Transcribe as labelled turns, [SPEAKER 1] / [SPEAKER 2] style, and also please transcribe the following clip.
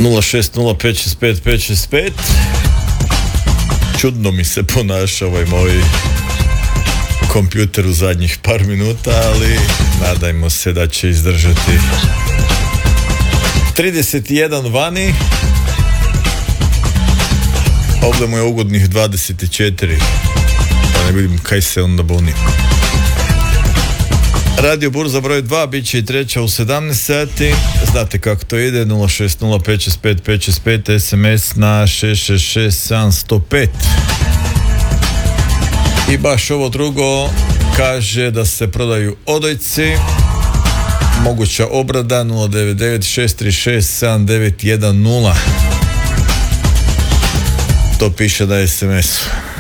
[SPEAKER 1] 06056556565. Čudno mi se ponaša ovaj moj kompjuter u zadnjih par minuta, ali nadajmo se da će izdržati. 31 vani, ovdje mu je ugodnih 24, pa ne vidim kaj se onda buni. Radio Burza broj 2 bit će i treća u 17 sati. Znate kako to ide, 060556565, SMS na 666705. I baš ovo drugo kaže da se prodaju odojci. Moguća obrada 099636791. To piše da je SMS-u.